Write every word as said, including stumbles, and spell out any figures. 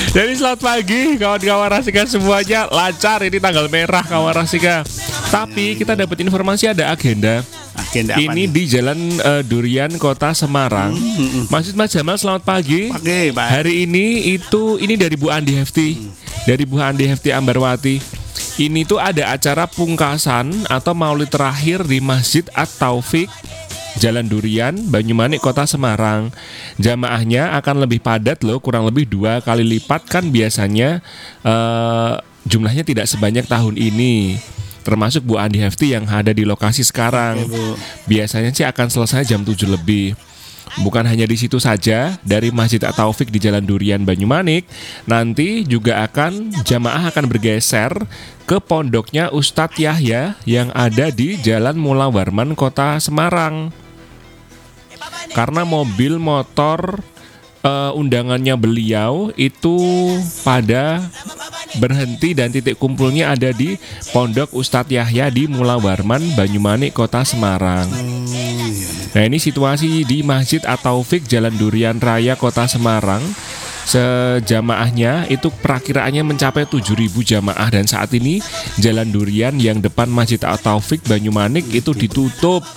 Jadi selamat pagi kawan-kawan Rasika semuanya. Lancar ini tanggal merah kawan Rasika. Tapi kita dapat informasi ada agenda. Agenda apa Ini nih? di Jalan uh, Durian Kota Semarang. Hmm, hmm, hmm. Masjid Mas Jamal selamat pagi. Oke, Pak. Hari ini itu ini dari Bu Andi Hefti. Dari Bu Andi Hefti Ambarwati. Ini tuh ada acara pungkasan atau maulid terakhir di Masjid At-Taufik Jalan Durian, Banyumanik, Kota Semarang. Jamaahnya akan lebih padat loh, kurang lebih dua kali lipat kan biasanya. uh, Jumlahnya tidak sebanyak tahun ini. Termasuk Bu Andi Hefti yang ada di lokasi sekarang. Oke, Bu. Biasanya sih akan selesai jam tujuh lebih. Bukan hanya di situ saja, dari Masjid At-Taufik di Jalan Durian Banyumanik, nanti juga akan jamaah akan bergeser ke pondoknya Ustadz Yahya yang ada di Jalan Mula Warman, Kota Semarang. Karena mobil motor uh, undangannya beliau itu pada berhenti dan titik kumpulnya ada di Pondok Ustadz Yahya di Mula Warman, Banyumanik, Kota Semarang. Nah, ini situasi di Masjid At-Taufik Jalan Durian Raya, Kota Semarang. Sejamaahnya itu perakiraannya mencapai tujuh ribu jamaah. Dan saat ini Jalan Durian yang depan Masjid At-Taufik Banyumanik itu ditutup